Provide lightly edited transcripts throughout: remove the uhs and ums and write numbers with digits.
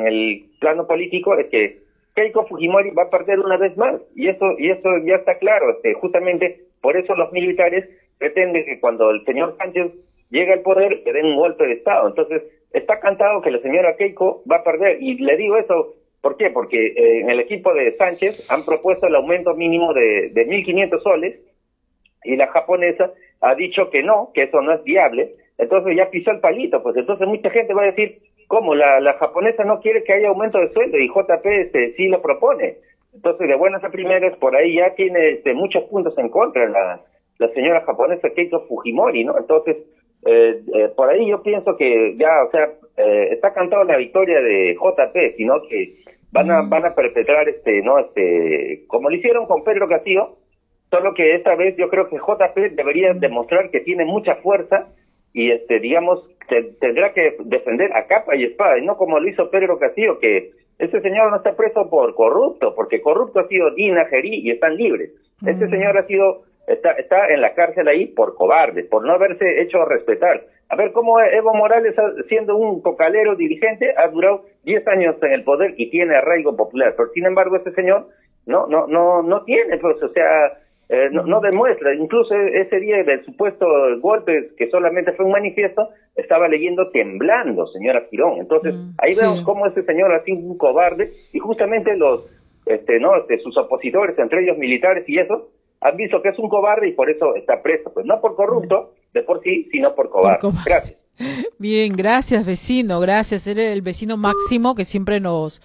en el plano político es que Keiko Fujimori va a perder una vez más, y esto ya está claro. Justamente por eso los militares pretenden que cuando el señor Sánchez llegue al poder le den un golpe de Estado. Entonces está cantado que la señora Keiko va a perder, y le digo eso, ¿por qué? Porque en el equipo de Sánchez han propuesto el aumento mínimo de 1.500 soles, y la japonesa ha dicho que no, que eso no es viable. Entonces ya pisó el palito, pues entonces mucha gente va a decir, ¿cómo? La japonesa no quiere que haya aumento de sueldo y JP sí lo propone. Entonces, de buenas a primeras, por ahí ya tiene muchos puntos en contra la señora japonesa Keiko Fujimori, ¿no? Entonces, por ahí yo pienso que ya, o sea, está cantado la victoria de JP, sino que van a perpetrar, como lo hicieron con Pedro Castillo, solo que esta vez yo creo que JP debería demostrar que tiene mucha fuerza y, digamos, tendrá que defender a capa y espada, y no como lo hizo Pedro Castillo, que ese señor no está preso por corrupto, porque corrupto ha sido Dina, Gerí, y están libres. Este señor está en la cárcel ahí por cobarde, por no haberse hecho respetar. A ver cómo Evo Morales, siendo un cocalero dirigente, ha durado 10 años en el poder y tiene arraigo popular, pero sin embargo este señor no tiene, pues, o sea, no demuestra. Incluso ese día del supuesto golpe, que solamente fue un manifiesto, estaba leyendo temblando, señora Girón. Entonces, ahí vemos cómo ese señor ha sido un cobarde, y justamente sus opositores, entre ellos militares y eso, han visto que es un cobarde y por eso está preso. Pues no por corrupto, de por sí, sino por cobarde. Gracias. Bien, gracias, vecino, gracias. Eres el vecino Máximo que siempre nos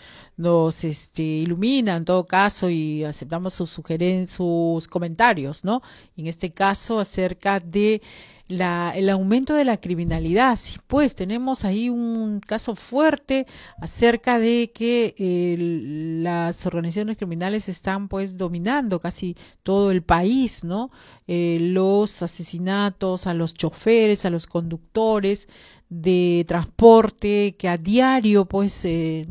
ilumina en todo caso, y aceptamos sus sugerencias, sus comentarios, ¿no? En este caso acerca de el aumento de la criminalidad. Sí, pues tenemos ahí un caso fuerte acerca de que las organizaciones criminales están pues dominando casi todo el país, ¿no? Los asesinatos a los choferes, a los conductores de transporte que a diario pues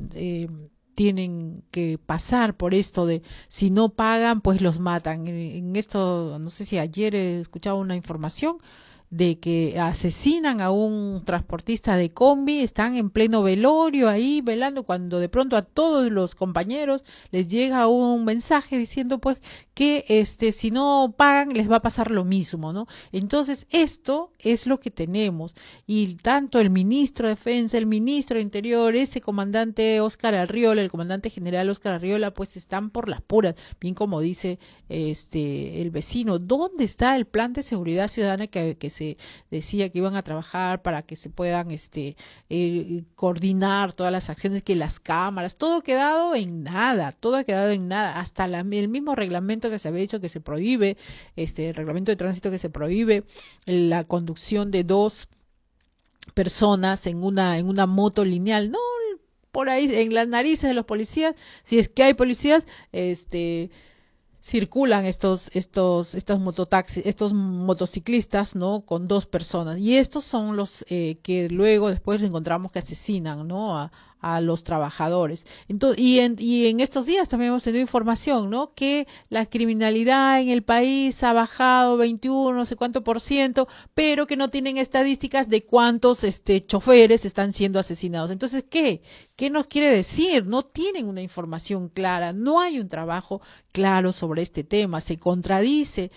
tienen que pasar por esto de si no pagan pues los matan. En esto, no sé si ayer he escuchado una información de que asesinan a un transportista de combi, están en pleno velorio ahí velando, cuando de pronto a todos los compañeros les llega un mensaje diciendo pues que si no pagan les va a pasar lo mismo, ¿no? Entonces esto es lo que tenemos, y tanto el ministro de Defensa, el ministro de Interior, ese comandante Óscar Arriola, el comandante general Óscar Arriola, pues están por las puras, bien como dice el vecino. ¿Dónde está el plan de seguridad ciudadana que se decía que iban a trabajar para que se puedan coordinar todas las acciones, que las cámaras, todo ha quedado en nada, hasta el mismo reglamento que se había dicho que se prohíbe, el reglamento de tránsito que se prohíbe la conducción de dos personas en una moto lineal, no, por ahí en las narices de los policías, si es que hay policías, circulan estos mototaxis, estos motociclistas, ¿no? Con dos personas, y estos son los que luego después encontramos que asesinan, ¿no? A los trabajadores. Entonces, y en estos días también hemos tenido información, ¿no? Que la criminalidad en el país ha bajado 21, no sé cuánto por ciento, pero que no tienen estadísticas de cuántos choferes están siendo asesinados. Entonces, ¿qué nos quiere decir? No tienen una información clara, no hay un trabajo claro sobre este tema, se contradice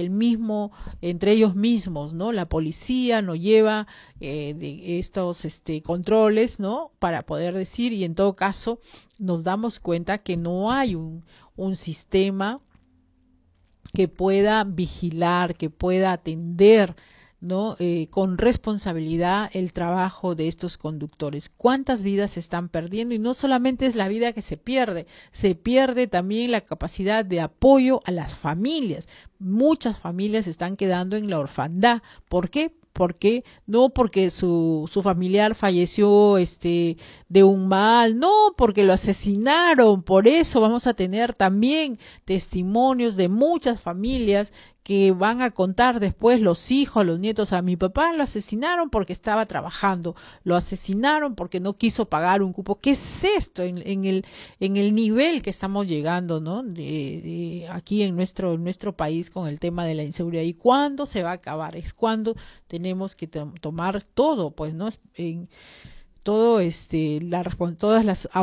entre ellos mismos, ¿no? La policía no lleva de estos controles, ¿no? Para poder decir, y en todo caso nos damos cuenta que no hay un sistema que pueda vigilar, que pueda atender, ¿no? Con responsabilidad el trabajo de estos conductores. ¿Cuántas vidas se están perdiendo? Y no solamente es la vida que se pierde también la capacidad de apoyo a las familias. Muchas familias están quedando en la orfandad. ¿Por qué? No porque su familiar falleció de un mal, no porque lo asesinaron. Por eso vamos a tener también testimonios de muchas familias que van a contar después los hijos, los nietos: a mi papá lo asesinaron porque estaba trabajando, lo asesinaron porque no quiso pagar un cupo. ¿Qué es esto en el nivel que estamos llegando, ¿no? Aquí en nuestro país con el tema de la inseguridad? ¿Y cuándo se va a acabar? Es cuando tenemos que tomar todo, pues, ¿no? En todo todas las